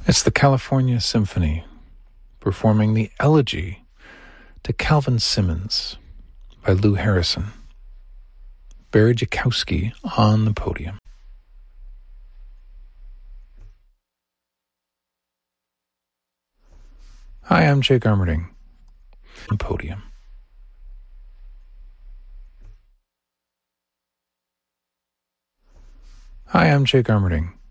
It's the California Symphony performing the Elegy to Calvin Simmons by Lou Harrison. Barry Jakowski on the podium. Hi, I'm Jake Armerding. On the podium. Hi, I'm Jake Armerding.